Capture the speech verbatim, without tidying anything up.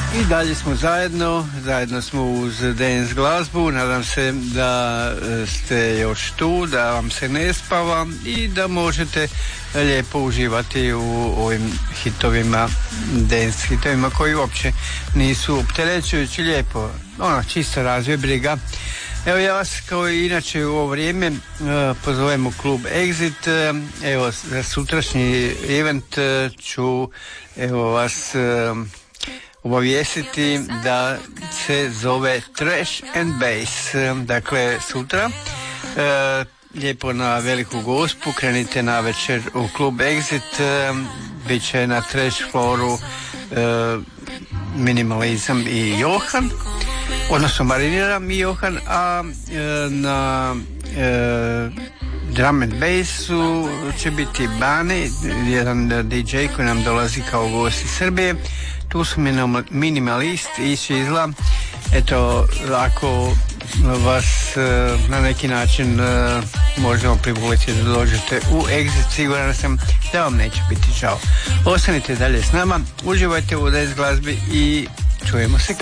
I dalje smo zajedno, zajedno smo uz dance glazbu. Nadam se da ste još tu, da vam se ne spava i da možete lijepo uživati u ovim hitovima, dance hitovima koji uopće nisu opterećujući, lijepo, ono, čisto razvoj, briga. Evo, ja vas kao i inače u ovo vrijeme pozovem u klub Exit. Evo, za sutrašnji event ću evo vas obavijestiti da se zove Trash and Bass. Dakle, sutra e, lijepo na Veliku Gospu krenite na večer u klub Exit. E, bit će na trash floru e, Minimalizam i Johan, odnosno Mariniram i Johan, a e, na e, drum and bassu će biti Bani, jedan D J koji nam dolazi kao gost iz Srbije. Tu su Minimalist i Šizla. Eto, ako vas na neki način možemo privoliti da dođete u Exit, siguran sam da vam neće biti žao. Ostanite dalje s nama, uživajte u dance glazbi i čujemo se.